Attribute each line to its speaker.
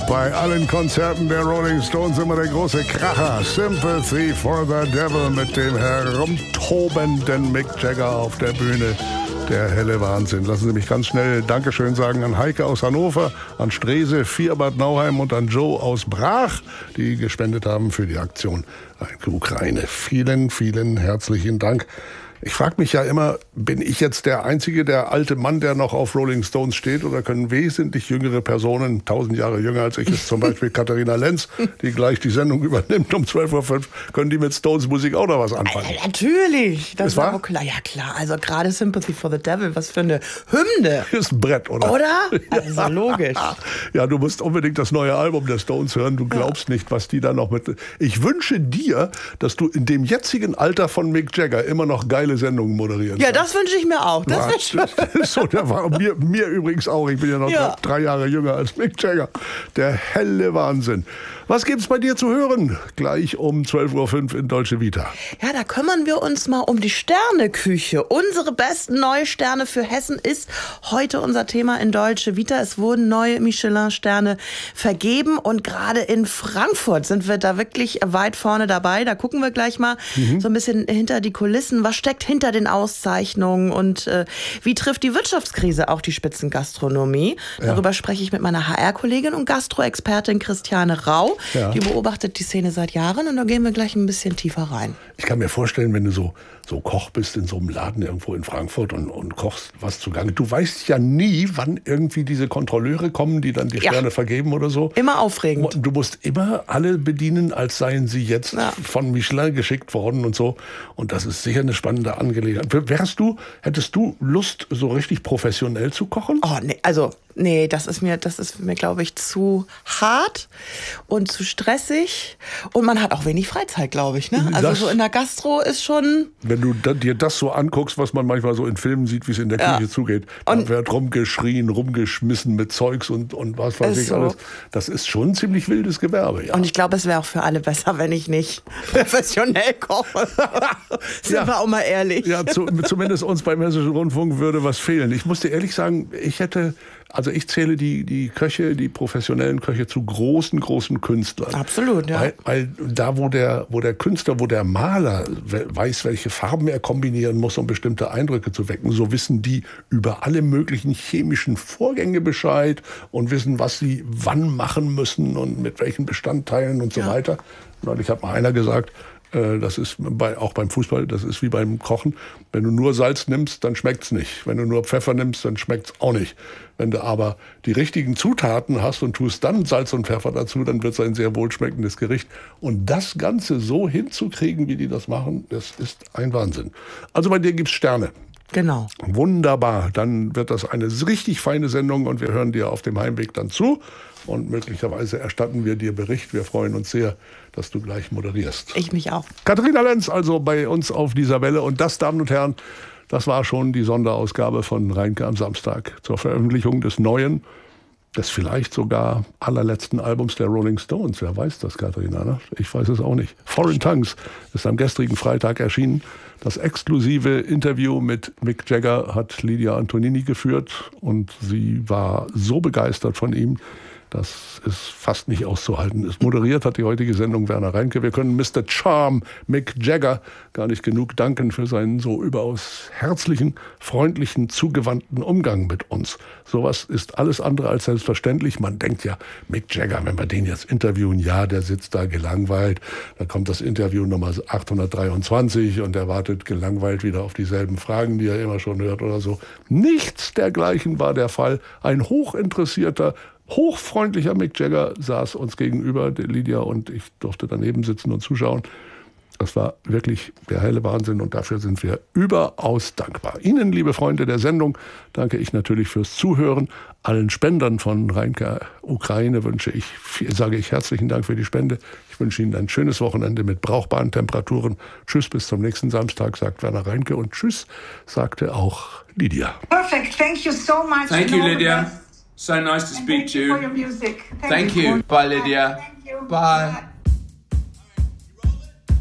Speaker 1: Bei allen Konzerten der Rolling Stones immer der große Kracher. Sympathy for the Devil mit dem herumtobenden Mick Jagger auf der Bühne. Der helle Wahnsinn. Lassen Sie mich ganz schnell Dankeschön sagen an Heike aus Hannover, an Strese, Vierbad Nauheim und an Joe aus Brach, die gespendet haben für die Aktion Ukraine. Vielen, vielen herzlichen Dank. Ich frage mich ja immer, bin ich jetzt der einzige, der alte Mann, der noch auf Rolling Stones steht, oder können wesentlich jüngere Personen, 1000 Jahre jünger als ich, ist zum Beispiel Katharina Lenz, die gleich die Sendung übernimmt um 12.05 Uhr, können die mit Stones Musik auch noch was anfangen?
Speaker 2: Natürlich, das war auch klar. Ja klar, also gerade Sympathy for the Devil, was für eine Hymne.
Speaker 1: Ist ein Brett, oder?
Speaker 2: Oder? Also logisch.
Speaker 1: Ja, du musst unbedingt das neue Album der Stones hören, du glaubst nicht, was die da noch mit... Ich wünsche dir, dass du in dem jetzigen Alter von Mick Jagger immer noch geile Sendungen moderieren.
Speaker 2: Ja, das wünsche ich mir auch. Das
Speaker 1: ist so, der war mir übrigens auch. Ich bin ja noch 3 Jahre jünger als Mick Jagger. Der helle Wahnsinn. Was gibt's bei dir zu hören? Gleich um 12.05 Uhr in Deutsche Vita.
Speaker 2: Ja, da kümmern wir uns mal um die Sterneküche. Unsere besten neue Sterne für Hessen ist heute unser Thema in Deutsche Vita. Es wurden neue Michelin-Sterne vergeben und gerade in Frankfurt sind wir da wirklich weit vorne dabei. Da gucken wir gleich mal so ein bisschen hinter die Kulissen. Was steckt hinter den Auszeichnungen und wie trifft die Wirtschaftskrise auch die Spitzengastronomie? Darüber spreche ich mit meiner HR-Kollegin und Gastroexpertin Christiane Rau. Ja. Die beobachtet die Szene seit Jahren und da gehen wir gleich ein bisschen tiefer rein.
Speaker 1: Ich kann mir vorstellen, wenn du so Koch bist in so einem Laden irgendwo in Frankfurt und kochst was zugange. Du weißt ja nie, wann irgendwie diese Kontrolleure kommen, die dann die Sterne vergeben oder so.
Speaker 2: Immer aufregend.
Speaker 1: Du musst immer alle bedienen, als seien sie jetzt von Michelin geschickt worden und so. Und das ist sicher eine spannende Angelegenheit. Hättest du Lust, so richtig professionell zu kochen?
Speaker 2: Oh, nee, das ist mir, glaube ich, zu hart und zu stressig. Und man hat auch wenig Freizeit, glaube ich. Ne? Also so in der Gastro ist schon...
Speaker 1: Wenn du dir das so anguckst, was man manchmal so in Filmen sieht, wie es in der Küche zugeht, da wird rumgeschrien, rumgeschmissen mit Zeugs und was weiß ich alles. Das ist schon ein ziemlich wildes Gewerbe. Ja.
Speaker 2: Und ich glaube, es wäre auch für alle besser, wenn ich nicht professionell koche. Sind wir auch mal ehrlich.
Speaker 1: Ja, zumindest uns beim Hessischen Rundfunk würde was fehlen. Ich muss dir ehrlich sagen, ich zähle die Köche, die professionellen Köche zu großen Künstlern.
Speaker 2: Absolut, ja.
Speaker 1: Weil da, wo der Künstler, wo der Maler weiß, welche Farben er kombinieren muss, um bestimmte Eindrücke zu wecken, so wissen die über alle möglichen chemischen Vorgänge Bescheid und wissen, was sie wann machen müssen und mit welchen Bestandteilen und so weiter. Neulich hat mal einer gesagt, das ist auch beim Fußball, das ist wie beim Kochen. Wenn du nur Salz nimmst, dann schmeckt's nicht. Wenn du nur Pfeffer nimmst, dann schmeckt's auch nicht. Wenn du aber die richtigen Zutaten hast und tust dann Salz und Pfeffer dazu, dann wird's ein sehr wohlschmeckendes Gericht. Und das Ganze so hinzukriegen, wie die das machen, das ist ein Wahnsinn. Also bei dir gibt's Sterne.
Speaker 2: Genau.
Speaker 1: Wunderbar. Dann wird das eine richtig feine Sendung und wir hören dir auf dem Heimweg dann zu. Und möglicherweise erstatten wir dir Bericht. Wir freuen uns sehr, dass du gleich moderierst.
Speaker 2: Ich mich auch.
Speaker 1: Katharina Lenz also bei uns auf dieser Welle. Und das, Damen und Herren, das war schon die Sonderausgabe von Reinke am Samstag zur Veröffentlichung des neuen, des vielleicht sogar allerletzten Albums der Rolling Stones. Wer weiß das, Katharina? Ne? Ich weiß es auch nicht. Foreign Tongues ist am gestrigen Freitag erschienen. Das exklusive Interview mit Mick Jagger hat Lydia Antonini geführt und sie war so begeistert von ihm, das ist fast nicht auszuhalten. Es moderiert hat die heutige Sendung Werner Reinke. Wir können Mr. Charm, Mick Jagger, gar nicht genug danken für seinen so überaus herzlichen, freundlichen, zugewandten Umgang mit uns. Sowas ist alles andere als selbstverständlich. Man denkt ja, Mick Jagger, wenn wir den jetzt interviewen, ja, der sitzt da gelangweilt. Dann kommt das Interview Nummer 823 und er wartet gelangweilt wieder auf dieselben Fragen, die er immer schon hört oder so. Nichts dergleichen war der Fall. Ein hochinteressierter, hochfreundlicher Mick Jagger saß uns gegenüber, der Lydia und ich durfte daneben sitzen und zuschauen. Das war wirklich der helle Wahnsinn und dafür sind wir überaus dankbar. Ihnen, liebe Freunde der Sendung, danke ich natürlich fürs Zuhören. Allen Spendern von Reinke Ukraine sage ich herzlichen Dank für die Spende. Ich wünsche Ihnen ein schönes Wochenende mit brauchbaren Temperaturen. Tschüss, bis zum nächsten Samstag, sagt Werner Reinke. Und tschüss, sagte auch Lydia.
Speaker 3: Perfect, thank you so much.
Speaker 4: Thank you, Lydia. So nice to speak to you.
Speaker 3: For your music.
Speaker 4: Thank you. Bye, Lydia.
Speaker 3: Thank you.
Speaker 4: Bye.